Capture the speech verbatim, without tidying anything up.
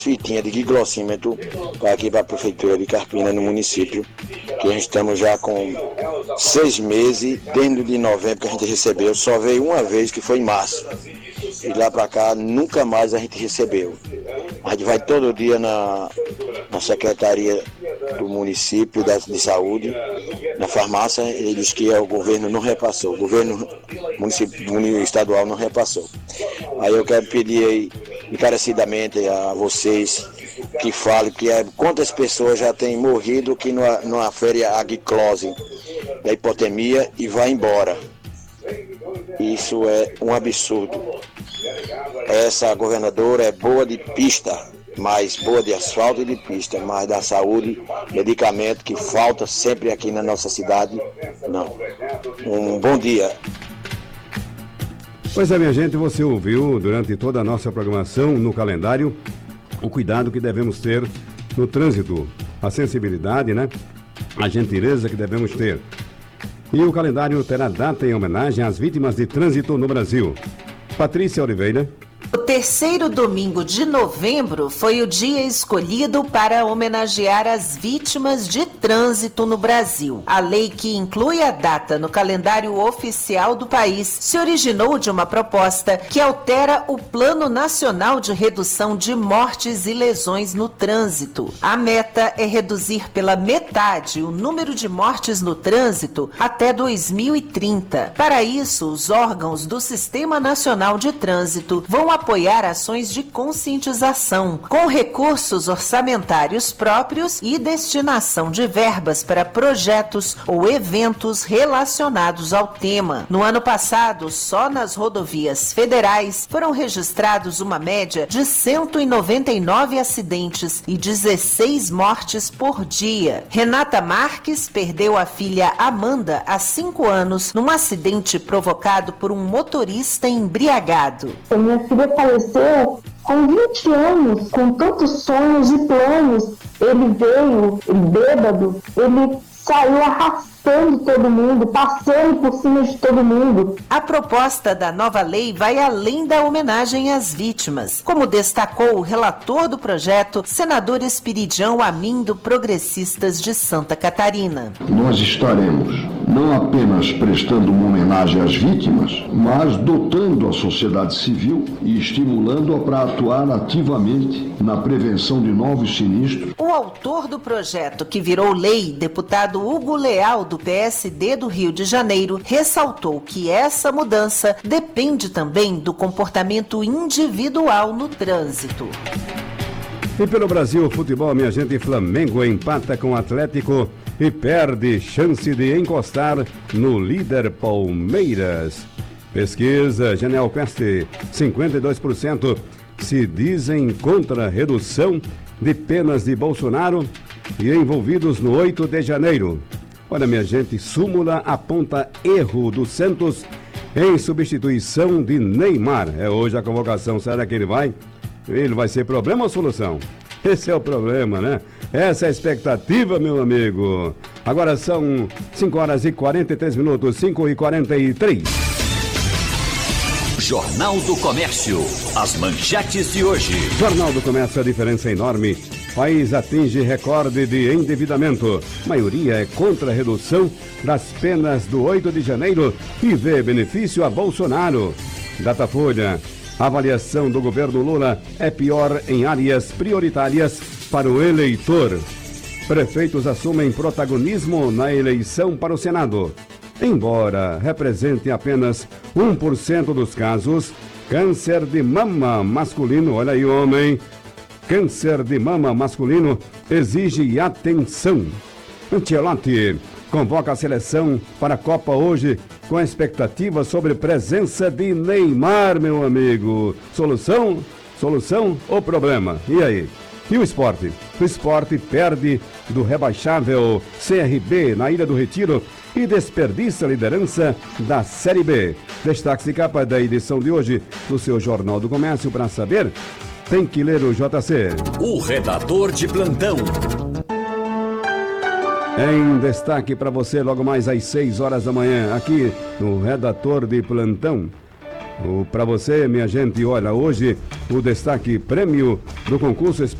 fitinha de gliglocímetro para aqui para a Prefeitura de Carpina, no município, que a gente estamos já com seis meses, dentro de novembro que a gente recebeu, só veio uma vez, que foi em março, e lá para cá nunca mais a gente recebeu. A gente vai todo dia na, na Secretaria do Município da, de Saúde, na farmácia, ele diz que o governo não repassou, o governo municipal, estadual não repassou. Aí eu quero pedir aí, encarecidamente a vocês que falem que é, quantas pessoas já têm morrido que não, não afere a glicose da hipotemia e vai embora. Isso é um absurdo. Essa governadora é boa de pista, mas boa de asfalto e de pista, mas da saúde, medicamento que falta sempre aqui na nossa cidade, não. Um bom dia. Pois é, minha gente, você ouviu durante toda a nossa programação no calendário o cuidado que devemos ter no trânsito, a sensibilidade, né? A gentileza que devemos ter. E o calendário terá data em homenagem às vítimas de trânsito no Brasil. Patrícia Oliveira. O terceiro domingo de novembro foi o dia escolhido para homenagear as vítimas de trânsito no Brasil. A lei que inclui a data no calendário oficial do país se originou de uma proposta que altera o Plano Nacional de Redução de Mortes e Lesões no Trânsito. A meta é reduzir pela metade o número de mortes no trânsito até dois mil e trinta. Para isso, os órgãos do Sistema Nacional de Trânsito vão apoiar ações de conscientização, com recursos orçamentários próprios e destinação de verbas para projetos ou eventos relacionados ao tema. No ano passado, só nas rodovias federais foram registrados uma média de cento e noventa e nove acidentes e dezesseis mortes por dia. Renata Marques perdeu a filha Amanda há cinco anos num acidente provocado por um motorista embriagado. A minha filha faleceu com vinte anos, com tantos sonhos e planos. Ele veio, ele bêbado, ele saiu arrastando todo mundo, passando por cima de todo mundo. A proposta da nova lei vai além da homenagem às vítimas, como destacou o relator do projeto, senador Espiridião Amin, do Progressistas de Santa Catarina. Nós estaremos não apenas prestando uma homenagem às vítimas, mas dotando a sociedade civil e estimulando-a para atuar ativamente na prevenção de novos sinistros. O autor do projeto, que virou lei, deputado Hugo Leal, do P S D do Rio de Janeiro, ressaltou que essa mudança depende também do comportamento individual no trânsito. E pelo Brasil, o futebol, minha gente, Flamengo empata com o Atlético e perde chance de encostar no líder Palmeiras. Pesquisa Genial Quest, cinquenta e dois por cento se dizem contra a redução de penas de Bolsonaro e envolvidos no oito de janeiro. Olha, minha gente, súmula aponta erro do Santos em substituição de Neymar. É hoje a convocação, será que ele vai? Ele vai ser problema ou solução? Esse é o problema, né? Essa é a expectativa, meu amigo. Agora são cinco horas e quarenta e três minutos, cinco e quarenta e três. Jornal do Comércio. As manchetes de hoje. Jornal do Comércio, a diferença é enorme. País atinge recorde de endividamento. Maioria é contra a redução das penas do oito de janeiro e vê benefício a Bolsonaro. Datafolha. A avaliação do governo Lula é pior em áreas prioritárias para o eleitor. Prefeitos assumem protagonismo na eleição para o Senado. Embora represente apenas um por cento dos casos, câncer de mama masculino, olha aí, homem, câncer de mama masculino exige atenção. Ancelotti convoca a seleção para a Copa hoje com a expectativa sobre presença de Neymar, meu amigo. Solução? Solução ou problema? E aí? E o esporte? O esporte perde do rebaixável C R B na Ilha do Retiro e desperdiça a liderança da Série B. Destaque de capa da edição de hoje do seu Jornal do Comércio. Para saber, tem que ler o J C. O redator de plantão. Em destaque para você, logo mais às seis horas da manhã, aqui no Redator de Plantão. Para você, minha gente, olha, hoje o destaque prêmio do concurso